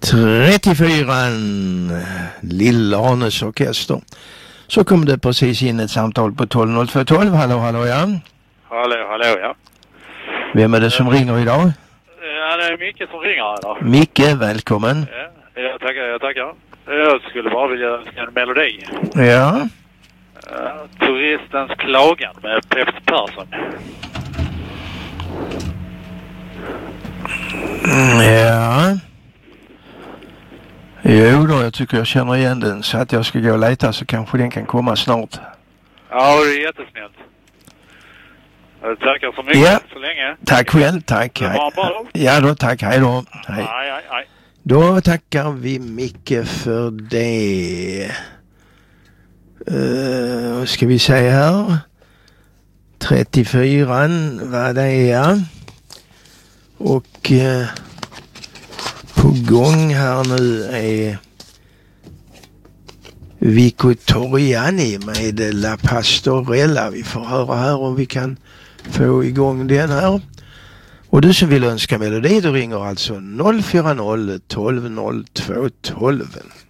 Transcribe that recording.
34 Lill-Arnes orkester. Så kom det precis in ett samtal på 120212. Hallå ja. Hallå ja. Vem är det som ringer idag? Ja, det är Micke som ringer idag. Micke, välkommen. Ja, jag tackar. Jag skulle bara vilja önska en melodi. Ja. Turistens klagan med Peps Persson. Ja. Jo då, jag tycker jag känner igen den, så att jag ska gå och leta så kanske den kan komma snart. Ja, det är jättesnällt. Jag tackar så mycket så länge. Tack själv, tack. Det var bra då. Ja då, tack, hej då. Hej. Hej. Då tackar vi Micke för det. Vad ska vi säga här? 34 vad det är. Och på gång här nu är Vico Torriani med La Pastorella. Vi får höra här om vi kan få igång den här. Och du som vill önska melodi, du ringer alltså 040 12 02 12.